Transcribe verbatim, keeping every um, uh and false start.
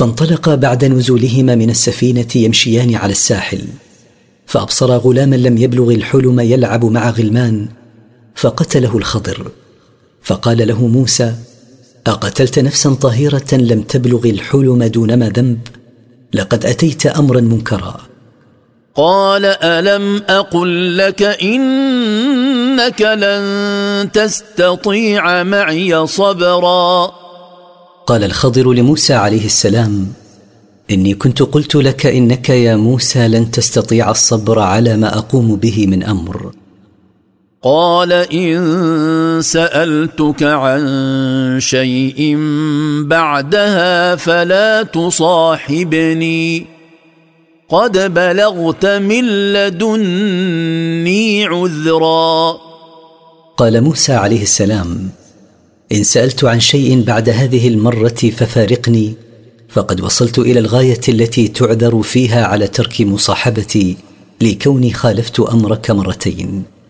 فانطلقا بعد نزولهما من السفينة يمشيان على الساحل، فأبصرا غلاما لم يبلغ الحلم يلعب مع غلمان، فقتله الخضر. فقال له موسى: أقتلت نفسا طاهرة لم تبلغ الحلم دونما ذنب؟ لقد أتيت أمرا منكرا. قال: ألم أقل لك إنك لن تستطيع معي صبرا؟ قال الخضر لموسى عليه السلام: إني كنت قلت لك إنك يا موسى لن تستطيع الصبر على ما أقوم به من أمر. قال: إن سألتك عن شيء بعدها فلا تصاحبني، قد بلغت من لدني عذرا. قال موسى عليه السلام: إن سألت عن شيء بعد هذه المرة ففارقني، فقد وصلت إلى الغاية التي تعذر فيها على ترك مصاحبتي، لكوني خالفت أمرك مرتين.